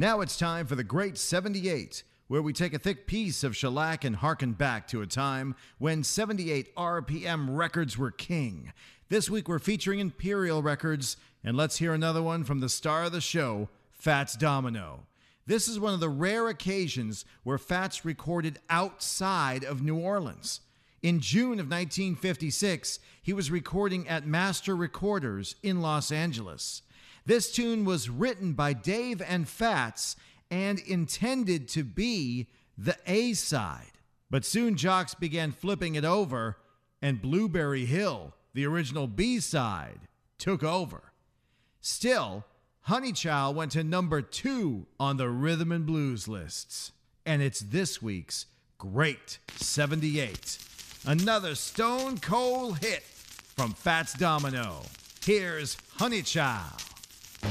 Now it's time for the Great 78, where we take a thick piece of shellac and harken back to a time when 78 RPM records were king. This week we're featuring Imperial Records, and let's hear another one from the star of the show, Fats Domino. This is one of the rare occasions where Fats recorded outside of New Orleans. In June of 1956, he was recording at Master Recorders in Los Angeles. This tune was written by Dave and Fats and intended to be the A-side. But soon Jocks began flipping it over, and Blueberry Hill, the original B-side, took over. Still, Honey Child went to number 2 on the Rhythm and Blues lists. And it's this week's Great 78. Another stone cold hit from Fats Domino. Here's Honey Child.